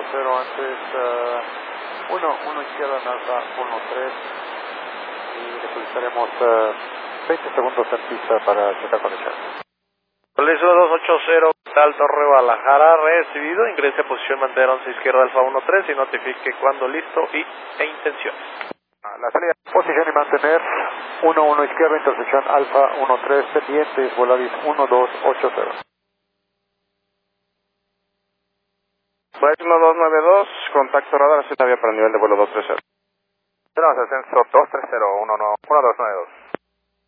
antes, 1 izquierda en alfa, 1-3, y depositaremos 20 segundos en pista para checar conexión. Listo 280, tal Torre Guadalajara, recibido, ingrese a posición bandera 11 izquierda alfa 13 y notifique cuando listo e intenciones. La salida, posición y mantener, 1 izquierda, intersección alfa 13, pendientes, Volaris 1280. Volaris 1292, contacto radar, Z vía para el nivel de vuelo 230. Tenemos ascenso 230, 1292.